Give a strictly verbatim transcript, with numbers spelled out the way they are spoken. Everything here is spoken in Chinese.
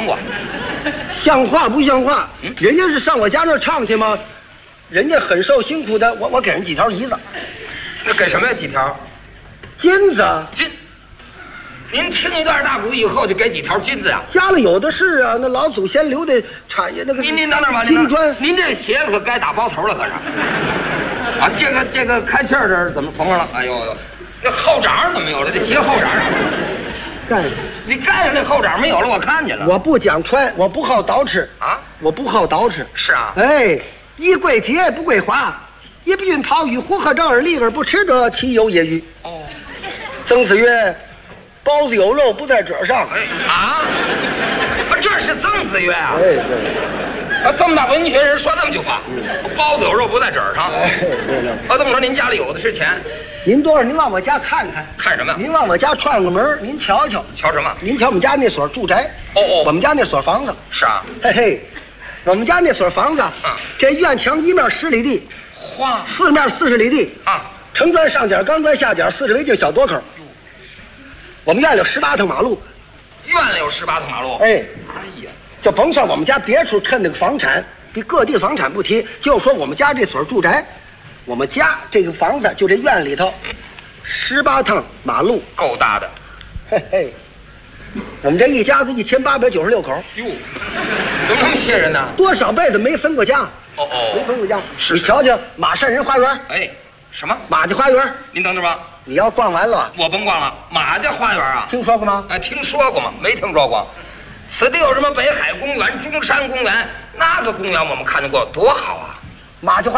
过。 像话不像话？嗯，人家是上我家那儿唱去吗？人家很受辛苦的，我我给人几条梨子。 那给什么呀？几条？ 金子。 金。您听一段大鼓以后就给几条金子呀？ 家里有的是啊，那老祖先留的产业那个。 您您等等吧， 金砖。 您这鞋可该打包头了，可是。啊，这个这个开气儿这怎么缝上了？哎呦，那后掌怎么没有了？这鞋后掌。 盖。 你盖上那后掌没有了，我看见了。 我不讲穿，我不好捯饬啊， 我不好捯饬。 是啊。 哎，衣贵洁不贵华，一不孕袍与呼和正而立而不吃者，其有也与？哦。曾子曰。包子有肉不在褶上。 哎啊，这是曾子曰啊。 哎对。 啊，这么大文学人说这么句话，嗯、包子有肉不在褶上。 哎对了。 啊，这么说您家里有的是钱？ 您多少？您往我家看看。 看什么？ 您往我家串个门，您瞧瞧。 瞧什么？ 您瞧我们家那所住宅。 哦哦。 我们家那所房子。 是啊。 嘿嘿，我们家那所房子， 嗯， 这院墙一面十里地， 花四面四十里地啊， 城砖上角，钢砖下角，四十围净小垛口。我们院里有十八趟马路， 院里有十八趟马路。 哎， 哎呀， 就甭算我们家别处趁那个房产，比各地房产不提，就说我们家这所住宅，我们家这个房子就这院里头，十八趟马路， 够大的。 嘿嘿，我们这一家子一千八百九十六口。 哟，怎么那么些人呢？ 多少辈子没分过家？ 哦哦， 没分过家。 是你瞧瞧马善人花园。 哎，什么？ 马家花园。 您等着吧。 你要逛完了， 我甭逛了。马家花园啊， 听说过吗？ 哎，听说过吗？没听说过。此地有什么北海公园、中山公园，那个公园我们看见过，多好啊！ 马家花